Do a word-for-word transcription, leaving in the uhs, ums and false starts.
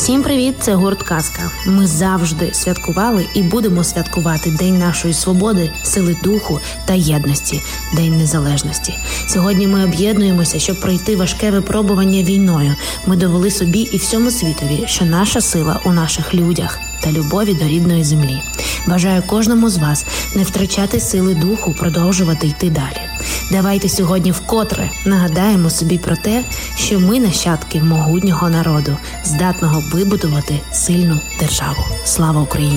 Всім привіт, це гурт Казка. Ми завжди святкували і будемо святкувати День нашої свободи, сили духу та єдності, День незалежності. Сьогодні ми об'єднуємося, щоб пройти важке випробування війною. Ми довели собі і всьому світові, що наша сила у наших людях та любові до рідної землі. Бажаю кожному з вас не втрачати сили духу, продовжувати йти далі. Давайте сьогодні вкотре нагадаємо собі про те, що ми нащадки могутнього народу, здатного вибудувати сильну державу. Слава Україні!